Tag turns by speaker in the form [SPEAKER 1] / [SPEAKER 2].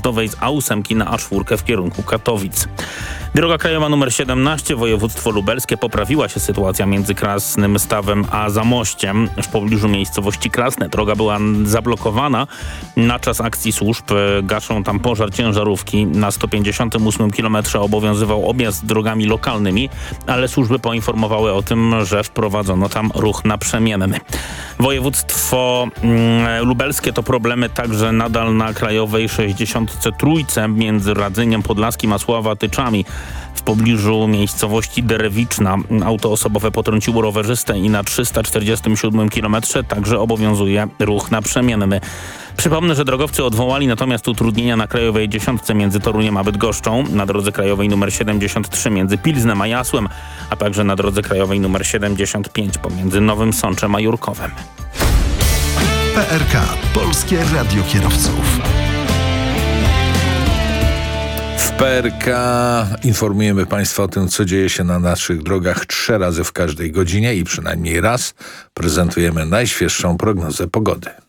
[SPEAKER 1] autostradowej z A8 na A4 w kierunku Katowic. Droga krajowa nr 17, województwo lubelskie. Poprawiła się sytuacja między Krasnym Stawem a Zamościem w pobliżu miejscowości Krasne. Droga była zablokowana na czas akcji służb. Gaszą tam pożar ciężarówki. Na 158 km obowiązywał objazd drogami lokalnymi, ale służby poinformowały o tym, że wprowadzono tam ruch naprzemienny. Województwo lubelskie to problemy także nadal na krajowej 63 między Radzyniem Podlaskim a Sławatyczami. W pobliżu miejscowości Derewiczna auto osobowe potrąciło rowerzystę i na 347 km także obowiązuje ruch naprzemienny. Przypomnę, że drogowcy odwołali natomiast utrudnienia na krajowej 10 między Toruniem a Bydgoszczą, na drodze krajowej nr 73 między Pilznem a Jasłem, a także na drodze krajowej nr 75 pomiędzy Nowym Sączem a Jurkowem.
[SPEAKER 2] PRK – Polskie Radio Kierowców.
[SPEAKER 3] W PRK informujemy Państwa o tym, co dzieje się na naszych drogach 3 razy w każdej godzinie i przynajmniej raz prezentujemy najświeższą prognozę pogody.